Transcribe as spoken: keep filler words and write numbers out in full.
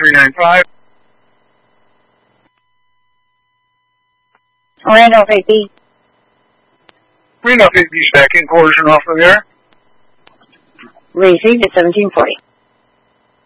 three nine five. Randolph eight B. Randolph eight B stacking, collision off of the air. Received at seventeen forty.